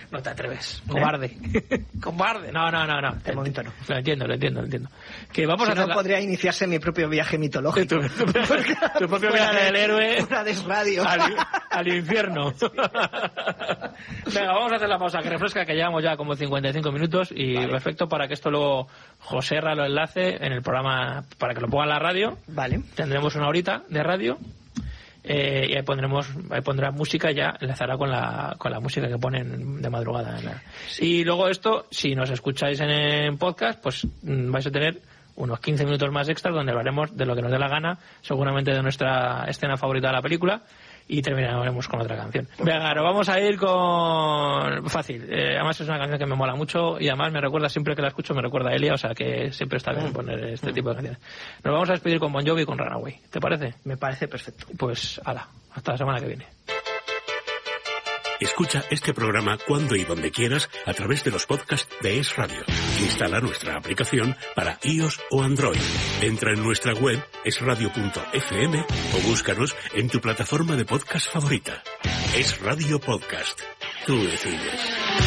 No te atreves. Cobarde. Cobarde. No. De momento no. Lo entiendo. Que vamos si a hacer no, podría iniciarse mi propio viaje mitológico. Tu propio viaje del héroe. Una desradio. Al infierno. Venga, vamos a hacer la pausa que refresca, que llevamos ya como 55 minutos y vale. Perfecto para que esto luego Joserra lo enlace en el programa para que lo ponga en la radio. Vale. Tendremos una horita de radio. Y ahí pondrá música, ya enlazará con la música que ponen de madrugada. Sí. Y luego esto, si nos escucháis en podcast, pues vais a tener unos 15 minutos más extras donde hablaremos de lo que nos dé la gana, seguramente de nuestra escena favorita de la película, y terminaremos con otra canción. Venga, nos vamos a ir con... Fácil. Además es una canción que me mola mucho y además me recuerda, siempre que la escucho me recuerda a Elia, o sea que siempre está bien poner este tipo de canciones. Nos vamos a despedir con Bon Jovi y con Runaway. ¿Te parece? Me parece perfecto. Pues, hasta la semana que viene. Escucha este programa cuando y donde quieras a través de los podcasts de Es Radio. Instala nuestra aplicación para iOS o Android. Entra en nuestra web esradio.fm o búscanos en tu plataforma de podcast favorita. Es Radio Podcast. Tú decides.